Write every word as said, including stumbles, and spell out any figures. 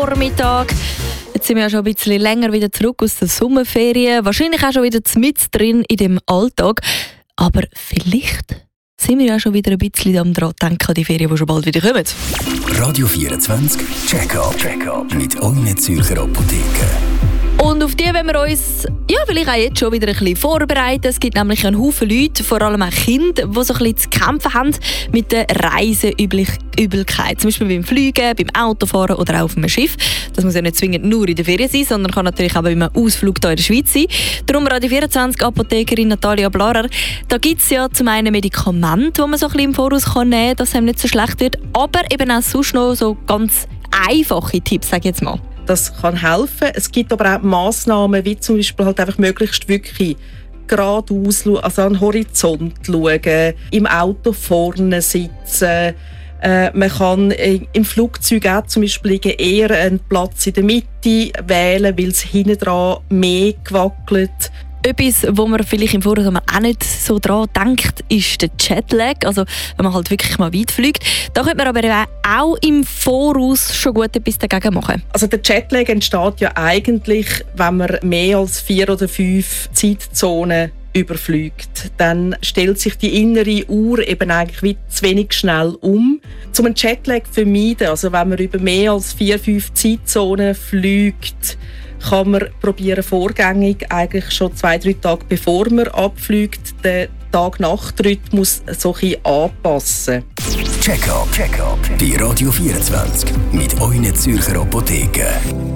Vormittag. Jetzt sind wir ja schon ein bisschen länger wieder zurück aus der Sommerferien. Wahrscheinlich auch schon wieder mit drin in dem Alltag. Aber vielleicht sind wir ja schon wieder ein bisschen am dran denken an die Ferien, die schon bald wieder kommen. Radio vierundzwanzig Check-up Check-up mit euren Zürcher Apotheken. Und auf die wollen wir uns ja, vielleicht auch jetzt schon wieder ein bisschen vorbereiten. Es gibt nämlich einen Haufen Leute, vor allem auch Kinder, die so ein bisschen zu kämpfen haben mit der Reiseübelkeit. Zum Beispiel beim Fliegen, beim Autofahren oder auch auf einem Schiff. Das muss ja nicht zwingend nur in der Ferien sein, sondern kann natürlich auch bei einem Ausflug hier in der Schweiz sein. Darum Radio vierundzwanzig Apothekerin Natalia Blarer. Da gibt es ja zum einen Medikamente, die man so ein bisschen im Voraus kann nehmen kann, dass es einem nicht so schlecht wird. Aber eben auch sonst noch so ganz einfache Tipps, sage ich jetzt mal. Das kann helfen. Es gibt aber auch Massnahmen, wie zum Beispiel halt einfach möglichst wirklich geradeaus, also an den Horizont schauen, im Auto vorne sitzen. Äh, man kann im Flugzeug auch zum Beispiel eher einen Platz in der Mitte wählen, weil es hinten dran mehr gewackelt. Etwas, wo man vielleicht im Voraus auch nicht so dran denkt, ist der Jetlag. Also wenn man halt wirklich mal weit fliegt. Da könnte man aber auch im Voraus schon gut etwas dagegen machen. Also der Jetlag entsteht ja eigentlich, wenn man mehr als vier oder fünf Zeitzonen überfliegt. Dann stellt sich die innere Uhr eben eigentlich wie zu wenig schnell um. Um einen Jetlag zu vermeiden, also wenn man über mehr als vier, fünf Zeitzonen fliegt, kann man probieren, vorgängig, eigentlich schon zwei, drei Tage bevor man abfliegt, den Tag-Nacht-Rhythmus so ein bisschen anpassen. Check-up, Check-up. Die Radio vierundzwanzig mit euren Zürcher Apotheken.